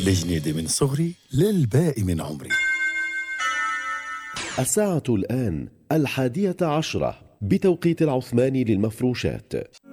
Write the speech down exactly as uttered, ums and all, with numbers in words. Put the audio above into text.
الجنيدة من صغري للباقي من عمري. الساعة الآن الحادية عشرة بتوقيت العثماني للمفروشات.